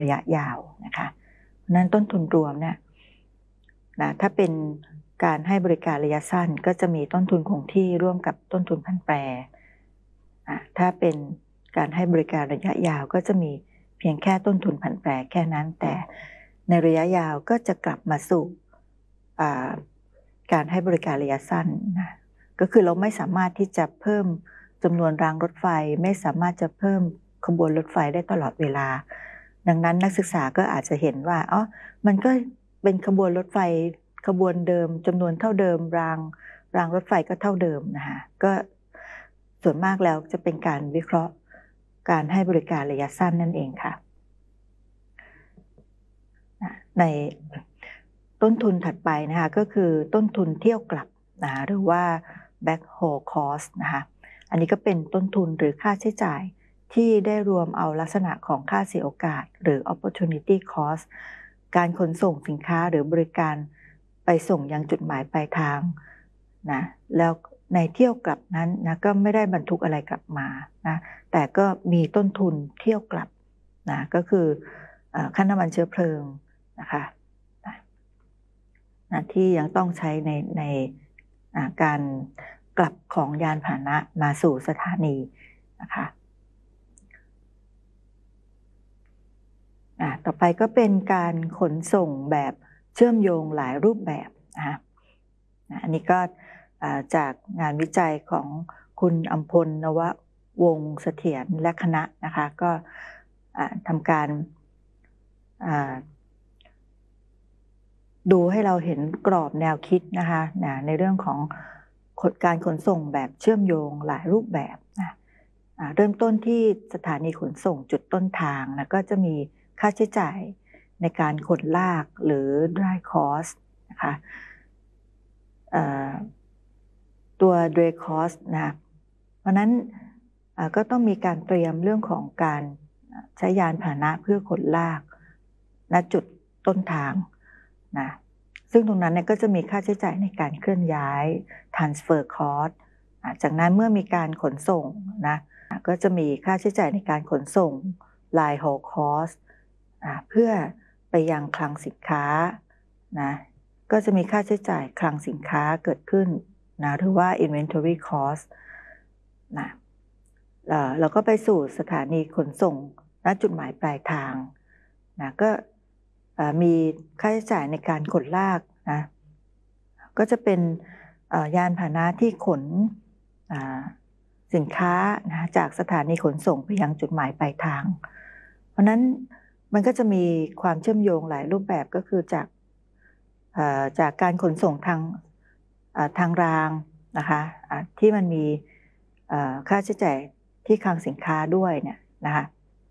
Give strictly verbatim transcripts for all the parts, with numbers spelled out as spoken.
ระยะยาวนะคะเพราะนั้นต้นทุนรวมเนี่ยนะถ้าเป็นการให้บริการระยะสั้นก็จะมีต้นทุนคงที่ร่วมกับต้นทุนผันแปรถ้าเป็นการให้บริการระยะยาวก็จะมีเพียงแค่ต้นทุนผันแปรแค่นั้นแต่ในระยะยาวก็จะกลับมาสู่การให้บริการระยะสั้นนะก็คือเราไม่สามารถที่จะเพิ่มจำนวนรางรถไฟไม่สามารถจะเพิ่มขบวนรถไฟได้ตลอดเวลาดังนั้นนักศึกษาก็อาจจะเห็นว่าอ๋อมันก็เป็นขบวนรถไฟขบวนเดิมจำนวนเท่าเดิมรางรางรถไฟก็เท่าเดิมนะคะก็ส่วนมากแล้วจะเป็นการวิเคราะห์การให้บริการระยะสั้นนั่นเองค่ะในต้นทุนถัดไปนะคะก็คือต้นทุนเที่ยวกลับนะหรือว่า backhaul cost นะคะอันนี้ก็เป็นต้นทุนหรือค่าใช้จ่ายที่ได้รวมเอาลักษณะของค่าเสียโอกาสหรือ opportunity cost การขนส่งสินค้าหรือบริการไปส่งยังจุดหมายปลายทางนะแล้วในเที่ยวกลับนั้นนะก็ไม่ได้บรรทุกอะไรกลับมานะแต่ก็มีต้นทุนเที่ยวกลับนะก็คือค่าน้ำมันเชื้อเพลิงนะคะนะที่ยังต้องใช้ในในการกลับของยานพาหนะมาสู่สถานีนะคะต่อไปก็เป็นการขนส่งแบบเชื่อมโยงหลายรูปแบบนะคะอันนี้ก็จากงานวิจัยของคุณอัมพลนววงศ์เสถียรและคณะนะคะก็ทำการดูให้เราเห็นกรอบแนวคิดนะคะในเรื่องของการขนส่งแบบเชื่อมโยงหลายรูปแบบนะเริ่มต้นที่สถานีขนส่งจุดต้นทางนะก็จะมีค่าใช้จ่ายในการขนลากหรือ dry cost นะคะตัว dry cost นะเพราะนั้นก็ต้องมีการเตรียมเรื่องของการใช้ยานพาหนะเพื่อขนลากณจุดต้นทางนะซึ่งตรงนั้นเนี่ยก็จะมีค่าใช้จ่ายในการเคลื่อนย้าย transfer cost จากนั้นเมื่อมีการขนส่งนะก็จะมีค่าใช้จ่ายในการขนส่ง line haul cost เพื่อไปยังคลังสินค้านะก็จะมีค่าใช้จ่ายคลังสินค้าเกิดขึ้นนะหรือว่า inventory cost นะแล้วก็ไปสู่สถานีขนส่งณจุดหมายปลายทางนะก็มีค่าใช้จ่ายในการขนลากนะก็จะเป็นยานพาหนะที่ขนสินค้านะจากสถานีขนส่งไปยังจุดหมายปลายทางเพราะนั้นมันก็จะมีความเชื่อมโยงหลายรูปแบบก็คือจากจากการขนส่งทางทางรางนะคะที่มันมีค่าใช้จ่ายที่คลังสินค้าด้วยเนี่ยนะคะ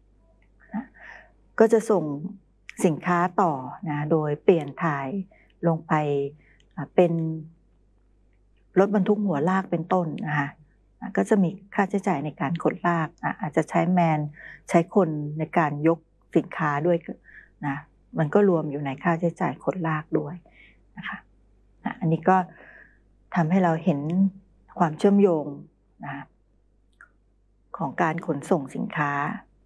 ก็จะส่งสินค้าต่อนะโดยเปลี่ยนถ่ายลงไปเป็นรถบรรทุกหัวลากเป็นต้นนะคะก็จะมีค่าใช้จ่ายในการขนลากอาจจะใช้แมนใช้คนในการยกสินค้าด้วยนะมันก็รวมอยู่ในค่าใช้จ่ายขนลากด้วยนะคะอันนี้ก็ทำให้เราเห็นความเชื่อมโยงนะของการขนส่งสินค้า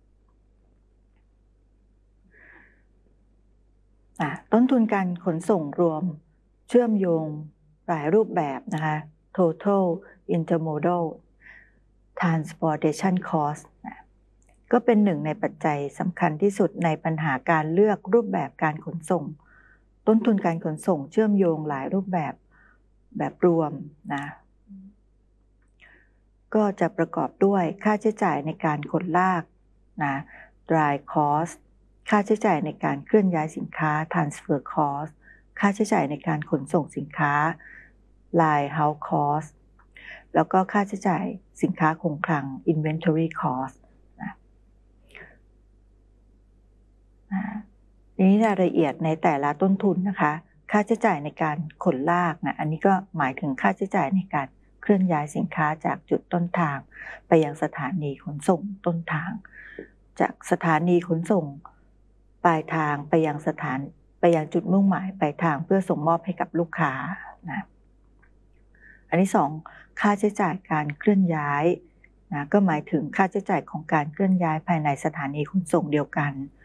ต้นทุนการขนส่งรวมเชื่อมโยงหลายรูปแบบนะคะ total intermodal transportation cost นะก็เป็นหนึ่งในปัจจัยสำคัญที่สุดในปัญหาการเลือกรูปแบบการขนส่งต้นทุนการขนส่งเชื่อมโยงหลายรูปแบบแบบรวมนะก็จะประกอบด้วยค่าใช้จ่ายในการขนลากนะ dry cost ค่าใช้จ่ายในการเคลื่อนย้ายสินค้า transfer cost ค่าใช้จ่ายในการขนส่งสินค้า line haul cost แล้วก็ค่าใช้จ่ายสินค้าคงคลัง inventory cost นะนี้รายละเอียดในแต่ละต้นทุนนะคะค่าใช้จ่ายในการขนลากนะอันนี้ก็หมายถึงค่าใช้จ่ายในการเคลื่อนย้ายสินค้าจากจุดต้นทางไปยังสถานีขนส่งต้นทางจากสถานีขนส่งปลายทางไปยังสถานไปยังจุดมุ่งหมายปลายทางเพื่อส่งมอบให้กับลูกค้านะอันที่สองค่าใช้จ่ายการเคลื่อนย้ายนะก็หมายถึงค่าใช้จ่ายของการเคลื่อนย้ายภายในสถานีขนส่งเดียวกัน